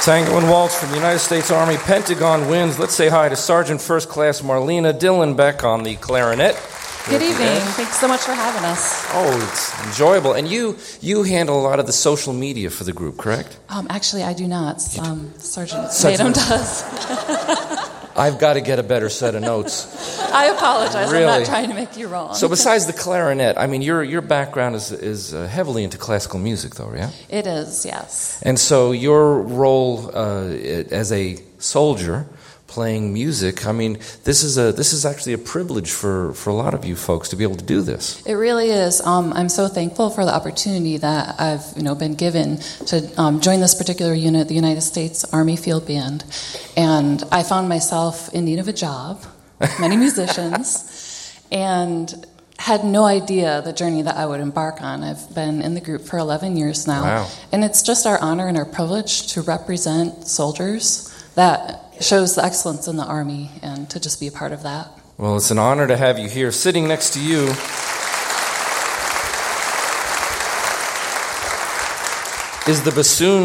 Tango and Waltz from the United States Army, Pentagon Winds. Let's say hi to Sergeant First Class Marlena Dillenbeck on the clarinet. Good evening. Thanks so much for having us. Oh, it's enjoyable. And you handle a lot of the social media for the group, correct? Actually, I do not. Sergeant Tatum does. I've got to get a better set of notes. I apologize. Really? I'm not trying to make you wrong. So besides the clarinet, I mean, your background is heavily into classical music, though, yeah? It is, yes. And so your role as a soldier playing music, I mean, this is actually a privilege for a lot of you folks to be able to do this. It really is. I'm so thankful for the opportunity that I've been given to join this particular unit, the United States Army Field Band, and I found myself in need of a job, many musicians, and had no idea the journey that I would embark on. I've been in the group for 11 years now, Wow. And it's just our honor and our privilege to represent soldiers. That shows the excellence in the Army, and to just be a part of that. Well, it's an honor to have you here. Sitting next to you is the bassoon